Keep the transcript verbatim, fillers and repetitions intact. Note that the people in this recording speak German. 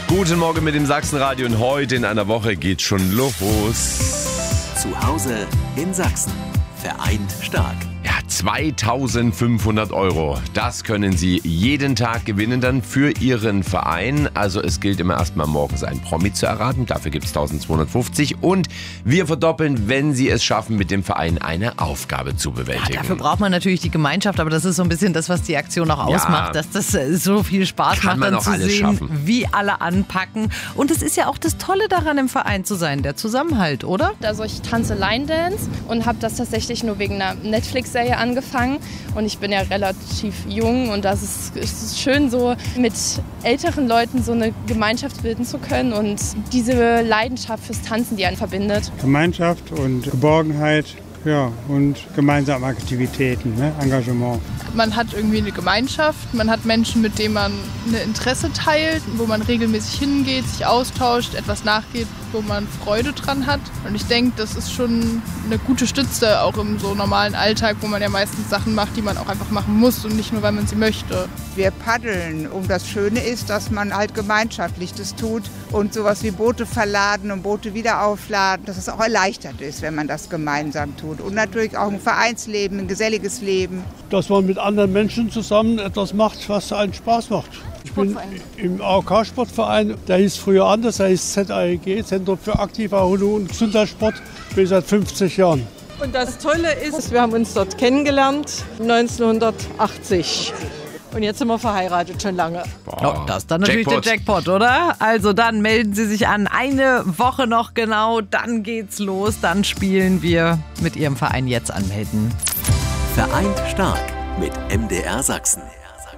Guten Morgen mit dem Sachsenradio und heute in einer Woche geht's schon los. Zu Hause in Sachsen. Vereint stark. Ja, zweitausendfünfhundert Euro. Das können Sie jeden Tag gewinnen dann für Ihren Verein. Also es gilt immer erstmal morgens einen Promi zu erraten. Dafür gibt es eintausendzweihundertfünfzig. Und wir verdoppeln, wenn Sie es schaffen, mit dem Verein eine Aufgabe zu bewältigen. Ja, dafür braucht man natürlich die Gemeinschaft. Aber das ist so ein bisschen das, was die Aktion auch ausmacht. Ja, dass das so viel Spaß macht, dann zu sehen, schaffen. wie alle anpacken. Und es ist ja auch das Tolle daran, im Verein zu sein. Der Zusammenhalt, oder? Also ich tanze Line Dance und habe das tatsächlich nur wegen einer Netflix-Serie angefangen. Und ich bin ja relativ jung und das ist, ist schön, so mit älteren Leuten so eine Gemeinschaft bilden zu können und diese Leidenschaft fürs Tanzen, die einen verbindet. Gemeinschaft und Geborgenheit, ja, und gemeinsame Aktivitäten, ne? Engagement. Man hat irgendwie eine Gemeinschaft, man hat Menschen, mit denen man ein Interesse teilt, wo man regelmäßig hingeht, sich austauscht, etwas nachgeht, wo man Freude dran hat. Und ich denke, das ist schon eine gute Stütze, auch im so normalen Alltag, wo man ja meistens Sachen macht, die man auch einfach machen muss und nicht nur, weil man sie möchte. Wir paddeln und das Schöne ist, dass man halt gemeinschaftlich das tut und sowas wie Boote verladen und Boote wieder aufladen, dass es auch erleichtert ist, wenn man das gemeinsam tut. Und natürlich auch ein Vereinsleben, ein geselliges Leben. Dass man mit anderen Menschen zusammen etwas macht, was einen Spaß macht. Ich bin im A O K-Sportverein, der hieß früher anders, der hieß Z A E G, Zentrum für aktive Erholung und Gesundheitssport, bin seit fünfzig Jahren. Und das Tolle ist, wir haben uns dort kennengelernt, neunzehnhundertachtzig. Und jetzt sind wir verheiratet, schon lange. Oh, das ist dann natürlich Jackpot. der Jackpot, oder? Also dann melden Sie sich an. Eine Woche noch genau, dann geht's los. Dann spielen wir mit Ihrem Verein. Jetzt anmelden. Vereint stark mit M D R Sachsen.